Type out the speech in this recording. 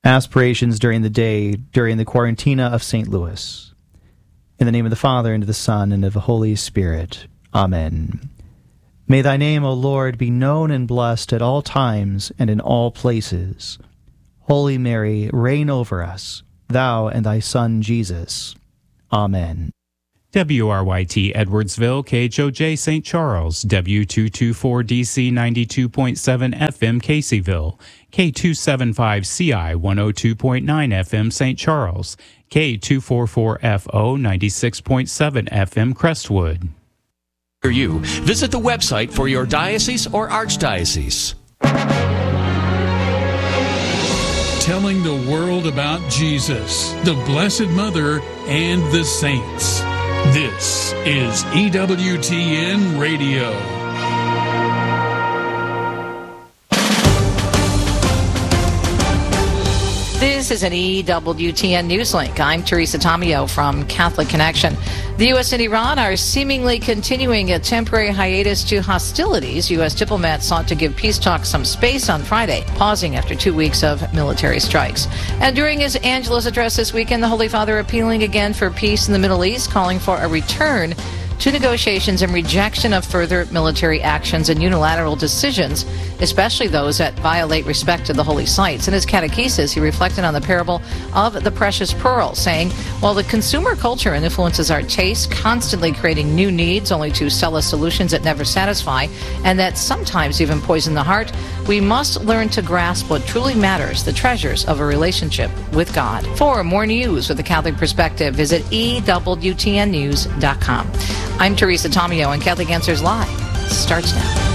aspirations during the day, during the Quarantina of St. Louis. In the name of the Father, and of the Son, and of the Holy Spirit. Amen. May thy name, O Lord, be known and blessed at all times and in all places. Holy Mary, reign over us, thou and thy Son Jesus. Amen. WRYT Edwardsville, KHOJ St. Charles, W224DC 92.7 FM Caseyville, K275CI 102.9 FM St. Charles, K244FO 96.7 FM Crestwood. For you, visit the website for your diocese or archdiocese. Telling the world about Jesus, the Blessed Mother, and the saints. This is EWTN Radio. This is an EWTN Newslink. I'm Teresa Tomeo from Catholic Connection. The U.S. and Iran are seemingly continuing a temporary hiatus to hostilities. U.S. diplomats sought to give peace talks some space on Friday, pausing after 2 weeks of military strikes. And during his Angelus address this weekend, the Holy Father appealing again for peace in the Middle East, calling for a return to negotiations and rejection of further military actions and unilateral decisions, especially those that violate respect to the holy sites. In his catechesis, he reflected on the parable of the precious pearl, saying, while the consumer culture influences our taste, constantly creating new needs only to sell us solutions that never satisfy, and that sometimes even poison the heart, we must learn to grasp what truly matters, the treasures of a relationship with God. For more news with a Catholic perspective, visit EWTNnews.com. I'm Teresa Tomeo, and Catholic Answers Live starts now.